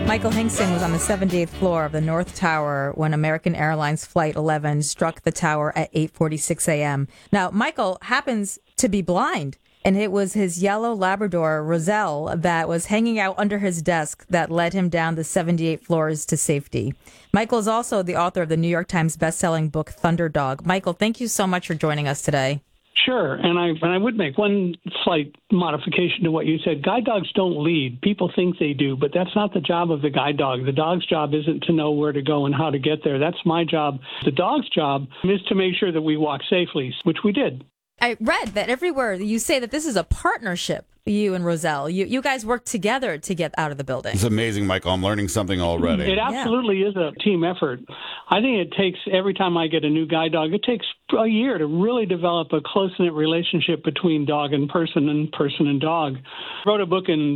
Michael Hingston was on the 78th floor of the North Tower when American Airlines Flight 11 struck the tower at 8:46 a.m. Now, Michael happens to be blind, and it was his yellow Labrador, Roselle, that was hanging out under his desk that led him down the 78 floors to safety. Michael is also the author of the New York Times bestselling book, Thunderdog. Michael, thank you so much for joining us today. Sure, and I would make one slight modification to what you said. Guide dogs don't lead. People think they do, but that's not the job of the guide dog. The dog's job isn't to know where to go and how to get there. That's my job. The dog's job is to make sure that we walk safely, which we did. I read that everywhere you say that this is a partnership, you and Roselle. You guys work together to get out of the building. It's amazing, Michael. I'm learning something already. It absolutely is a team effort. I think it takes, every time I get a new guide dog, it takes a year to really develop a close-knit relationship between dog and person and dog. I wrote a book in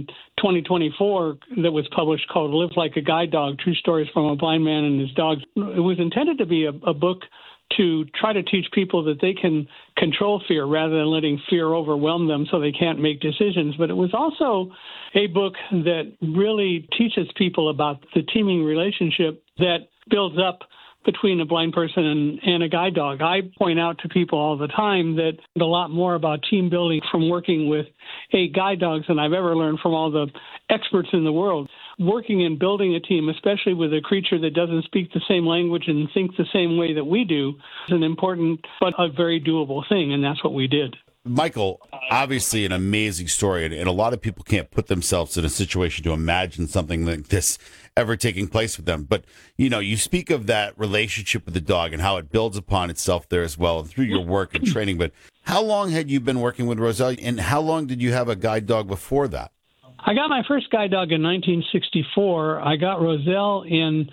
2024 that was published called Live Like a Guide Dog, True Stories from a Blind Man and His Dog. It was intended to be a book to try to teach people that they can control fear rather than letting fear overwhelm them so they can't make decisions. But it was also a book that really teaches people about the teaming relationship that builds up between a blind person and a guide dog. I point out to people all the time that a lot more about team building from working with guide dogs than I've ever learned from all the experts in the world. Working and building a team, especially with a creature that doesn't speak the same language and think the same way that we do, is an important but a very doable thing, and that's what we did. Michael, obviously an amazing story, and a lot of people can't put themselves in a situation to imagine something like this ever taking place with them. But, you speak of that relationship with the dog and how it builds upon itself there as well, and through your work and training. But how long had you been working with Roselle, and how long did you have a guide dog before that? I got my first guide dog in 1964. I got Roselle in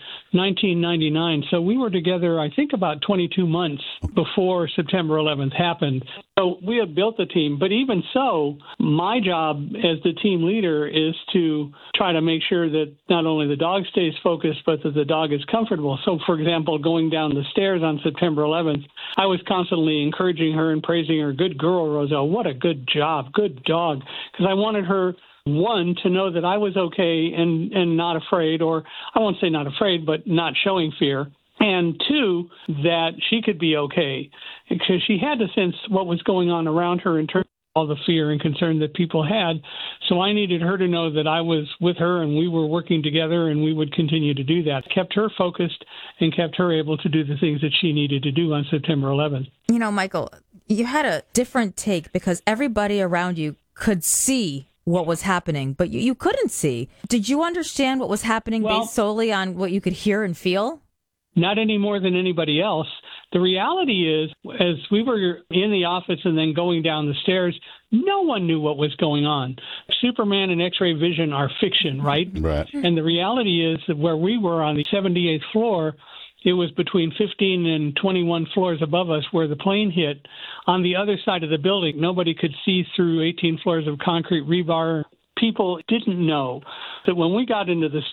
1999. So we were together, I think, about 22 months before September 11th happened. So we had built the team. But even so, my job as the team leader is to try to make sure that not only the dog stays focused, but that the dog is comfortable. So, for example, going down the stairs on September 11th, I was constantly encouraging her and praising her. Good girl, Roselle. What a good job. Good dog. Because I wanted her, one, to know that I was okay and not afraid, or I won't say not afraid, but not showing fear. And two, that she could be okay, because she had to sense what was going on around her in terms of all the fear and concern that people had. So I needed her to know that I was with her and we were working together and we would continue to do that. Kept her focused and kept her able to do the things that she needed to do on September 11th. Michael, you had a different take because everybody around you could see what was happening, but you couldn't see. Did you understand what was happening based solely on what you could hear and feel? Not any more than anybody else. The reality is, as we were in the office and then going down the stairs, no one knew what was going on. Superman and X-ray vision are fiction, right? Right. And the reality is that where we were on the 78th floor, it was between 15 and 21 floors above us where the plane hit. On the other side of the building, nobody could see through 18 floors of concrete rebar. People didn't know that when we got into the